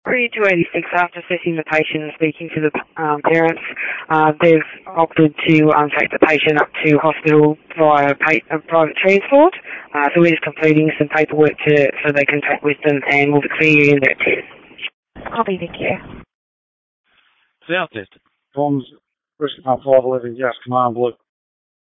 3-286, after assessing the patient and speaking to the parents, they've opted to take the patient up to hospital via private transport. So we're just completing some paperwork so they can take with them, and we'll clear you in that test. Copy, thank you. South Test. Comms, Bristol 511, Gas Command Blue.